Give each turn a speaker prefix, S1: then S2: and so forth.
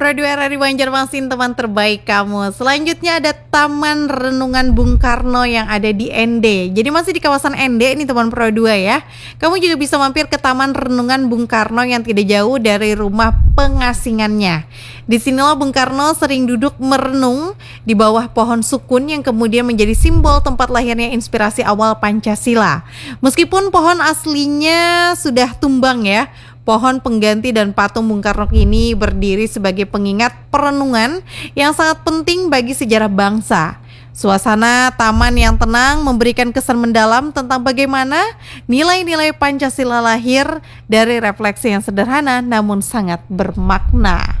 S1: Pro 2 RRI Banjarmasin, teman terbaik kamu. Selanjutnya ada Taman Renungan Bung Karno yang ada di ND. Jadi masih di kawasan ND ini teman Pro 2 ya. Kamu juga bisa mampir ke Taman Renungan Bung Karno yang tidak jauh dari rumah pengasingannya. Disinilah Bung Karno sering duduk merenung di bawah pohon sukun yang kemudian menjadi simbol tempat lahirnya inspirasi awal Pancasila. Meskipun pohon aslinya sudah tumbang ya, pohon pengganti dan patung Bung Karno ini berdiri sebagai pengingat perenungan yang sangat penting bagi sejarah bangsa. Suasana taman yang tenang memberikan kesan mendalam tentang bagaimana nilai-nilai Pancasila lahir dari refleksi yang sederhana namun sangat bermakna.